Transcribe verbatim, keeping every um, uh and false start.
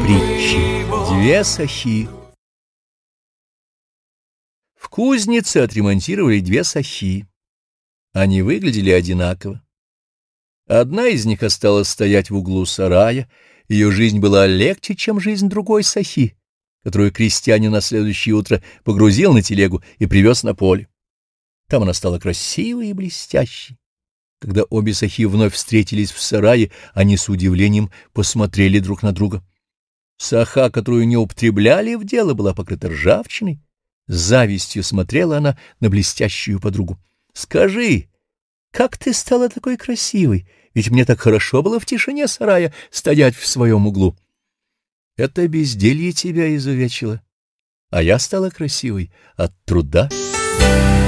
Притчи. Две сахи. В кузнице отремонтировали две сахи. Они выглядели одинаково. Одна из них осталась стоять в углу сарая. Ее жизнь была легче, чем жизнь другой сахи, которую крестьянин на следующее утро погрузил на телегу и привез на поле. Там она стала красивой и блестящей. Когда обе сахи вновь встретились в сарае, они с удивлением посмотрели друг на друга. Саха, которую не употребляли в дело, была покрыта ржавчиной. С завистью смотрела она на блестящую подругу. — Скажи, как ты стала такой красивой? Ведь мне так хорошо было в тишине сарая стоять в своем углу. — Это безделье тебя изувечило, а я стала красивой от труда.